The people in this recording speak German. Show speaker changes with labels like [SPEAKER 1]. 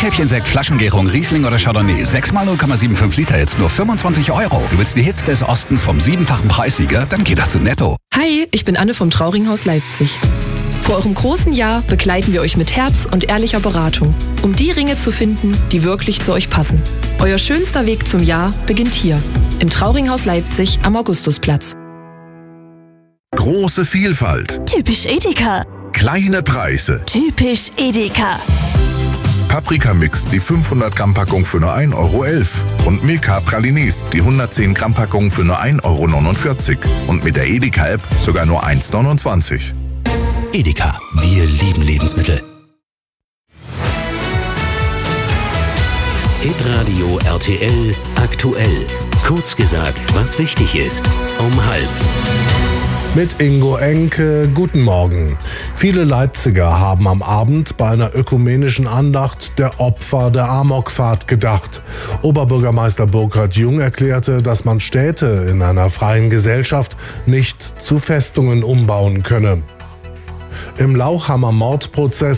[SPEAKER 1] Rotkäppchensekt, Flaschengärung, Riesling oder Chardonnay. 6x 0,75 Liter jetzt nur 25 Euro. Du willst die Hits des Ostens vom 7-fachen Preissieger? Dann geht das zu Netto.
[SPEAKER 2] Hi, ich bin Anne vom Trauringhaus Leipzig. Vor eurem großen Jahr begleiten wir euch mit Herz und ehrlicher Beratung, um die Ringe zu finden, die wirklich zu euch passen. Euer schönster Weg zum Jahr beginnt hier, im Trauringhaus Leipzig am Augustusplatz.
[SPEAKER 3] Große Vielfalt.
[SPEAKER 4] Typisch Edeka.
[SPEAKER 3] Kleine Preise.
[SPEAKER 4] Typisch Edeka.
[SPEAKER 3] Paprikamix, die 500 Gramm Packung für nur 1,11 Euro. Und Milka Pralines, die 110 Gramm Packung für nur 1,49 Euro. Und mit der Edeka-App sogar nur 1,29 Euro.
[SPEAKER 1] Edeka, wir lieben Lebensmittel.
[SPEAKER 5] Hitradio RTL aktuell. Kurz gesagt, was wichtig ist. Um 12:30.
[SPEAKER 6] Mit Ingo Enke, guten Morgen. Viele Leipziger haben am Abend bei einer ökumenischen Andacht der Opfer der Amokfahrt gedacht. Oberbürgermeister Burkhard Jung erklärte, dass man Städte in einer freien Gesellschaft nicht zu Festungen umbauen könne. Im Lauchhammer Mordprozess